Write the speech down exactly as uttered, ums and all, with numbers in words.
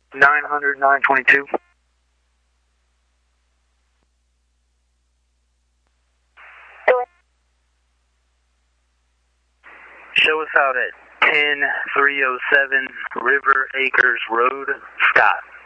nine hundred, nine twenty-two. Show us out at ten three oh seven River Acres Road, Scott.